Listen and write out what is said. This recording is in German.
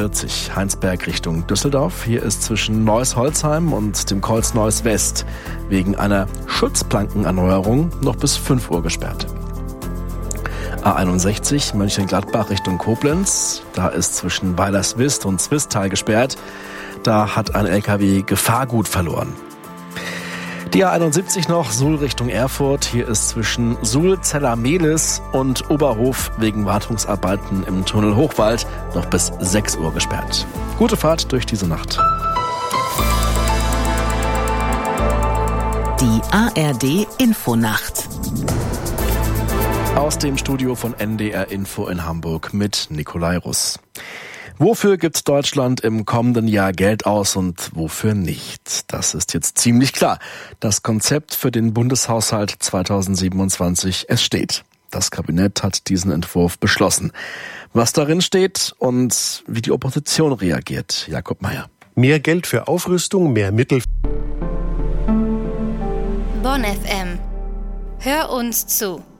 A41 Heinsberg Richtung Düsseldorf. Hier ist zwischen Neuss-Holzheim und dem Kreuz Neuss West wegen einer Schutzplankenerneuerung noch bis 5 Uhr gesperrt. A61 Mönchengladbach Richtung Koblenz. Da ist zwischen Weilerswist und Zwistal gesperrt. Da hat ein LKW Gefahrgut verloren. Die A71 noch, Suhl Richtung Erfurt. Hier ist zwischen Suhl, Zeller-Mehlis und Oberhof wegen Wartungsarbeiten im Tunnel Hochwald noch bis 6 Uhr gesperrt. Gute Fahrt durch diese Nacht. Die ARD Infonacht. Aus dem Studio von NDR Info in Hamburg mit Nikolai Russ. Wofür gibt Deutschland im kommenden Jahr Geld aus und wofür nicht? Das ist jetzt ziemlich klar. Das Konzept für den Bundeshaushalt 2027, es steht. Das Kabinett hat diesen Entwurf beschlossen. Was darin steht und wie die Opposition reagiert, Jakob Mayer. Mehr Geld für Aufrüstung, mehr Mittel. Bonn FM. Hör uns zu.